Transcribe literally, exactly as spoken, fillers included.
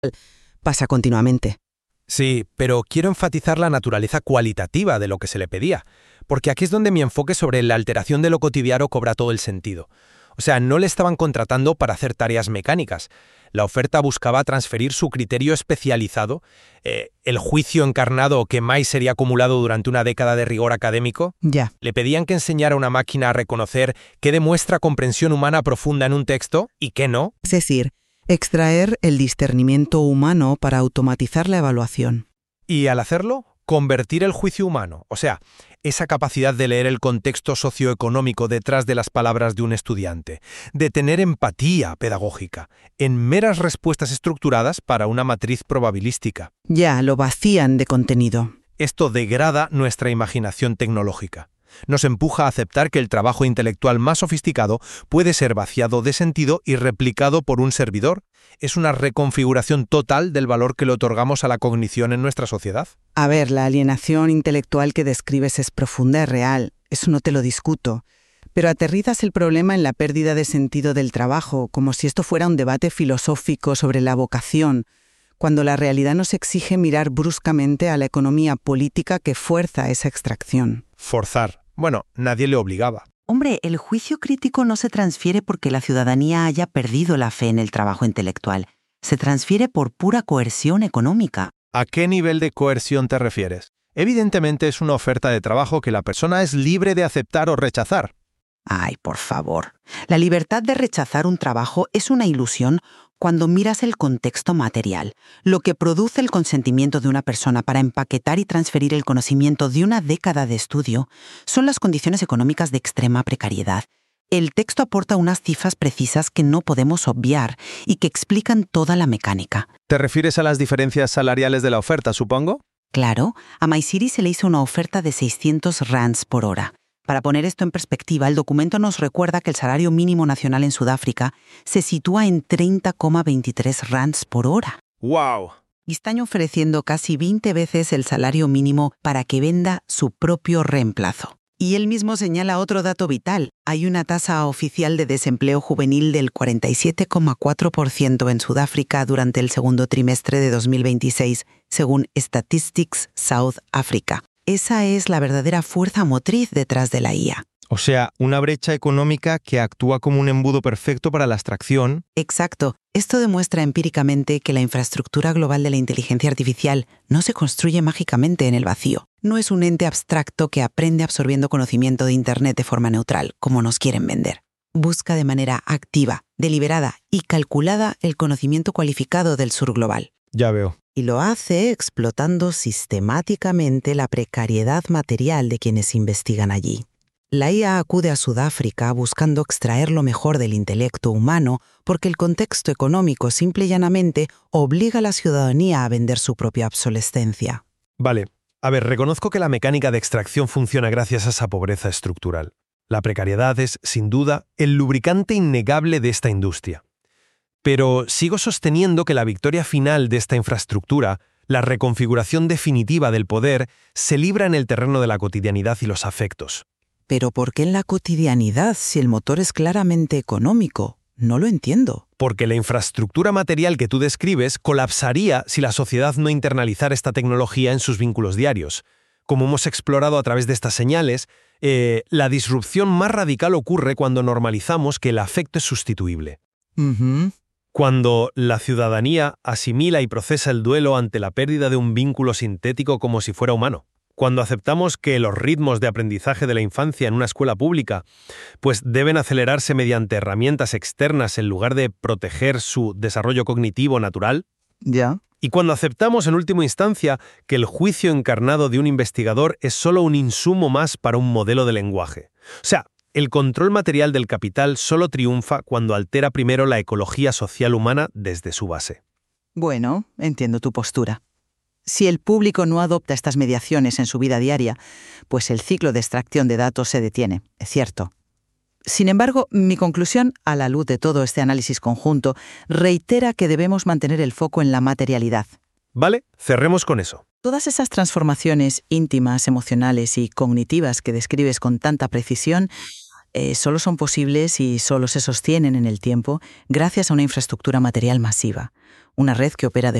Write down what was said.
pasa continuamente. Sí, pero quiero enfatizar la naturaleza cualitativa de lo que se le pedía, porque aquí es donde mi enfoque sobre la alteración de lo cotidiano cobra todo el sentido. O sea, no le estaban contratando para hacer tareas mecánicas. La oferta buscaba transferir su criterio especializado, eh, el juicio encarnado que más sería acumulado durante una década de rigor académico. Ya. Le pedían que enseñara a una máquina a reconocer qué demuestra comprensión humana profunda en un texto y qué no. Es decir, extraer el discernimiento humano para automatizar la evaluación. Y al hacerlo, convertir el juicio humano, o sea, esa capacidad de leer el contexto socioeconómico detrás de las palabras de un estudiante, de tener empatía pedagógica, en meras respuestas estructuradas para una matriz probabilística. Ya, lo vacían de contenido. Esto degrada nuestra imaginación tecnológica. Nos empuja a aceptar que el trabajo intelectual más sofisticado puede ser vaciado de sentido y replicado por un servidor. Es una reconfiguración total del valor que le otorgamos a la cognición en nuestra sociedad. A ver, la alienación intelectual que describes es profunda y real, eso no te lo discuto. Pero aterrizas el problema en la pérdida de sentido del trabajo, como si esto fuera un debate filosófico sobre la vocación, cuando la realidad nos exige mirar bruscamente a la economía política que fuerza esa extracción. Forzar. Bueno, nadie le obligaba. Hombre, el juicio crítico no se transfiere porque la ciudadanía haya perdido la fe en el trabajo intelectual. Se transfiere por pura coerción económica. ¿A qué nivel de coerción te refieres? Evidentemente es una oferta de trabajo que la persona es libre de aceptar o rechazar. Ay, por favor. La libertad de rechazar un trabajo es una ilusión cuando miras el contexto material, lo que produce el consentimiento de una persona para empaquetar y transferir el conocimiento de una década de estudio, son las condiciones económicas de extrema precariedad. El texto aporta unas cifras precisas que no podemos obviar y que explican toda la mecánica. ¿Te refieres a las diferencias salariales de la oferta, supongo? Claro, a MyCity se le hizo una oferta de seiscientos rands por hora. Para poner esto en perspectiva, el documento nos recuerda que el salario mínimo nacional en Sudáfrica se sitúa en treinta coma veintitrés rands por hora. ¡Wow! Y están ofreciendo casi veinte veces el salario mínimo para que venda su propio reemplazo. Y él mismo señala otro dato vital. Hay una tasa oficial de desempleo juvenil del cuarenta y siete coma cuatro por ciento en Sudáfrica durante el segundo trimestre de dos mil veintiséis, según Statistics South Africa. Esa es la verdadera fuerza motriz detrás de la I A. O sea, una brecha económica que actúa como un embudo perfecto para la abstracción. Exacto. Esto demuestra empíricamente que la infraestructura global de la inteligencia artificial no se construye mágicamente en el vacío. No es un ente abstracto que aprende absorbiendo conocimiento de Internet de forma neutral, como nos quieren vender. Busca de manera activa, deliberada y calculada el conocimiento cualificado del sur global. Ya veo. Y lo hace explotando sistemáticamente la precariedad material de quienes investigan allí. La I A acude a Sudáfrica buscando extraer lo mejor del intelecto humano porque el contexto económico simple y llanamente obliga a la ciudadanía a vender su propia obsolescencia. Vale. A ver, reconozco que la mecánica de extracción funciona gracias a esa pobreza estructural. La precariedad es, sin duda, el lubricante innegable de esta industria. Pero sigo sosteniendo que la victoria final de esta infraestructura, la reconfiguración definitiva del poder, se libra en el terreno de la cotidianidad y los afectos. ¿Pero por qué en la cotidianidad si el motor es claramente económico? No lo entiendo. Porque la infraestructura material que tú describes colapsaría si la sociedad no internalizara esta tecnología en sus vínculos diarios. Como hemos explorado a través de estas señales, eh, la disrupción más radical ocurre cuando normalizamos que el afecto es sustituible. Uh-huh. Cuando la ciudadanía asimila y procesa el duelo ante la pérdida de un vínculo sintético como si fuera humano. Cuando aceptamos que los ritmos de aprendizaje de la infancia en una escuela pública pues deben acelerarse mediante herramientas externas en lugar de proteger su desarrollo cognitivo natural. Ya. Y cuando aceptamos en última instancia que el juicio encarnado de un investigador es solo un insumo más para un modelo de lenguaje. O sea, el control material del capital solo triunfa cuando altera primero la ecología social humana desde su base. Bueno, entiendo tu postura. Si el público no adopta estas mediaciones en su vida diaria, pues el ciclo de extracción de datos se detiene, es cierto. Sin embargo, mi conclusión, a la luz de todo este análisis conjunto, reitera que debemos mantener el foco en la materialidad. Vale, cerremos con eso. Todas esas transformaciones íntimas, emocionales y cognitivas que describes con tanta precisión eh, solo son posibles y solo se sostienen en el tiempo gracias a una infraestructura material masiva. una red que opera de